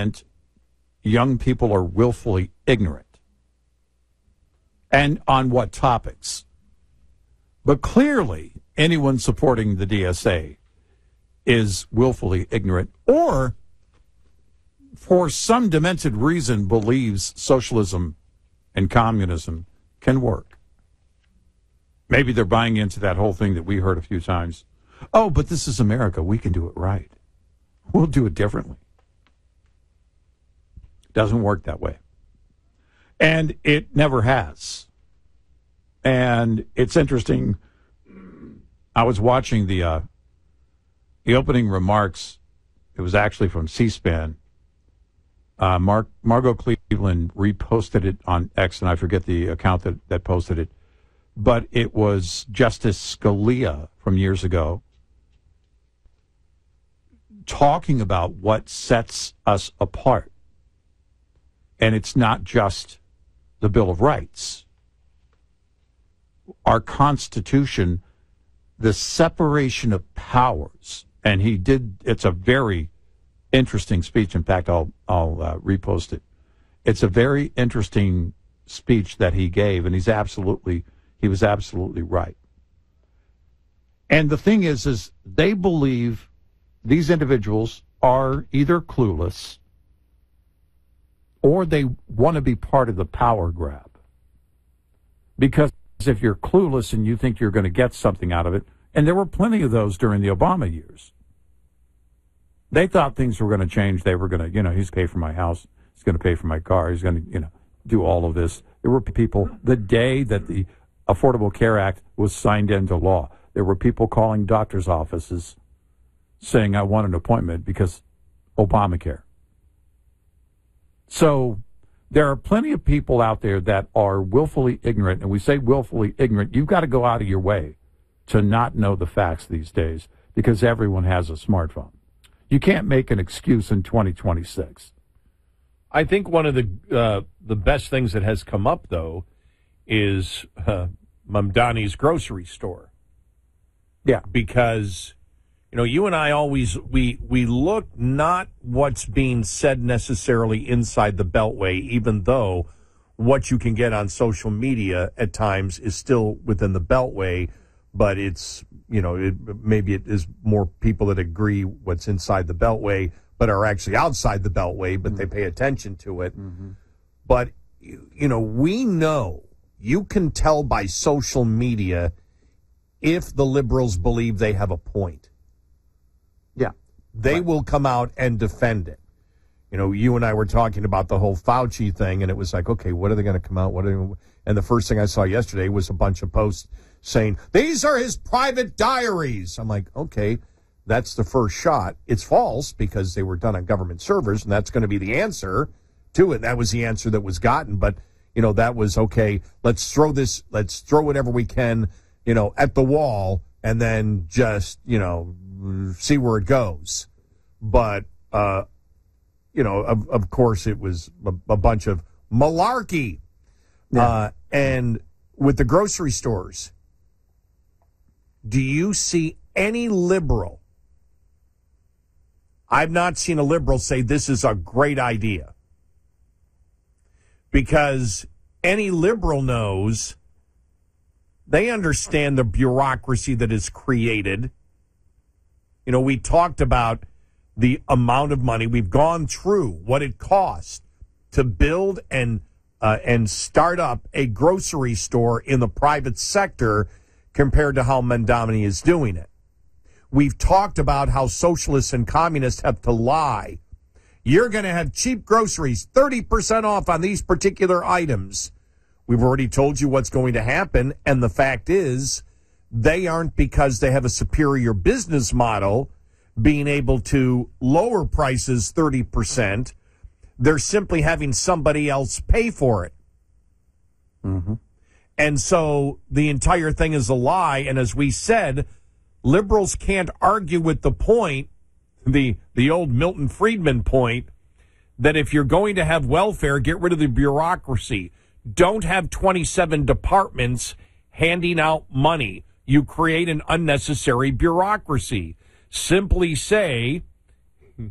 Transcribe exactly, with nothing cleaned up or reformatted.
extent young people are willfully ignorant. And on what topics. But clearly, anyone supporting the D S A is willfully ignorant or, for some demented reason, believes socialism and communism can work. Maybe they're buying into that whole thing that we heard a few times. Oh, but this is America. We can do it right. We'll do it differently. Doesn't work that way. And it never has. And it's interesting. I was watching the uh, the opening remarks. It was actually from C-SPAN. Uh, Mark, Margot Cleveland reposted it on X, and I forget the account that, that posted it. But it was Justice Scalia from years ago talking about what sets us apart. And it's not just the Bill of Rights. Our Constitution, the separation of powers, and he did, it's a very interesting speech. In fact, I'll, I'll uh, repost it. It's a very interesting speech that he gave, and he's absolutely, he was absolutely right. And the thing is, is they believe these individuals are either clueless or they want to be part of the power grab. Because if you're clueless and you think you're going to get something out of it, and there were plenty of those during the Obama years, they thought things were going to change. They were going to, you know, he's going to pay for my house. He's going to pay for my car. He's going to, you know, do all of this. There were people, the day that the Affordable Care Act was signed into law, there were people calling doctors' offices saying, I want an appointment because Obamacare. So there are plenty of people out there that are willfully ignorant, and we say willfully ignorant. You've got to go out of your way to not know the facts these days because everyone has a smartphone. You can't make an excuse in twenty twenty-six. I think one of the uh, the best things that has come up, though, is uh, Mamdani's grocery store. Yeah. Because, you know, you and I always, we, we look not what's being said necessarily inside the Beltway, even though what you can get on social media at times is still within the Beltway, but it's, you know, it, maybe it is more people that agree what's inside the Beltway, but are actually outside the Beltway, but mm-hmm. they pay attention to it. Mm-hmm. But, you know, we know, you can tell by social media if the liberals believe they have a point. Yeah. They right. will come out and defend it. You know, you and I were talking about the whole Fauci thing, and it was like, okay, what are they going to come out? What are they, and the first thing I saw yesterday was a bunch of posts saying, these are his private diaries. I'm like, okay, that's the first shot. It's false because they were done on government servers, and that's going to be the answer to it. That was the answer that was gotten. But, you know, that was, okay, let's throw this, let's throw whatever we can, you know, at the wall, and then just, you know, see where it goes. But, uh, you know, of, of course, it was a, a bunch of malarkey. Yeah. Uh, and with the grocery stores, do you see any liberal? I've not seen a liberal say this is a great idea. Because any liberal knows they understand the bureaucracy that is created. You know, we talked about the amount of money. We've gone through what it costs to build and uh, and start up a grocery store in the private sector compared to how Mamdani is doing it. We've talked about how socialists and communists have to lie. You're going to have cheap groceries, thirty percent off on these particular items. We've already told you what's going to happen, and the fact is they aren't, because they have a superior business model, being able to lower prices thirty percent. They're simply having somebody else pay for it. Mm-hmm. And so the entire thing is a lie, and as we said, liberals can't argue with the point, the the old Milton Friedman point, that if you're going to have welfare, get rid of the bureaucracy. Don't have twenty-seven departments handing out money. You create an unnecessary bureaucracy. Simply say,